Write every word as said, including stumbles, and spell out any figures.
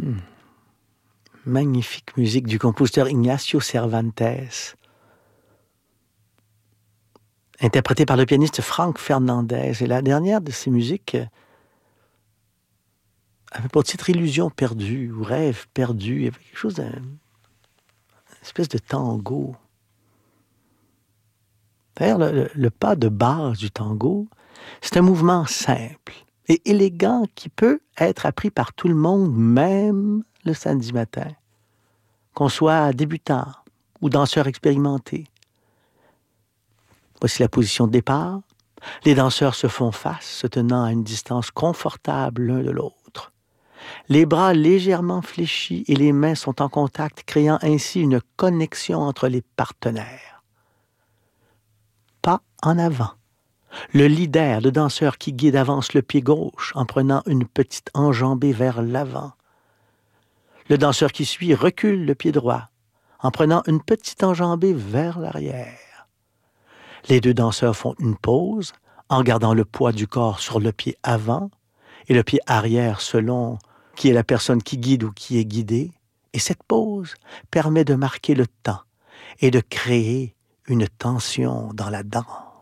Hmm. Magnifique musique du compositeur Ignacio Cervantes, interprétée par le pianiste Frank Fernandez. Et la dernière de ces musiques avait pour titre Illusion perdue ou Rêve perdu. Il y avait quelque chose d'un une espèce de tango. D'ailleurs, le, le, le pas de base du tango, c'est un mouvement simple et élégant qui peut être appris par tout le monde, même le samedi matin, qu'on soit débutant ou danseur expérimenté. Voici la position de départ. Les danseurs se font face, se tenant à une distance confortable l'un de l'autre. Les bras légèrement fléchis et les mains sont en contact, créant ainsi une connexion entre les partenaires. Pas en avant. Le leader, le danseur qui guide, avance le pied gauche en prenant une petite enjambée vers l'avant. Le danseur qui suit recule le pied droit en prenant une petite enjambée vers l'arrière. Les deux danseurs font une pause en gardant le poids du corps sur le pied avant et le pied arrière selon qui est la personne qui guide ou qui est guidée. Et cette pause permet de marquer le temps et de créer une tension dans la danse.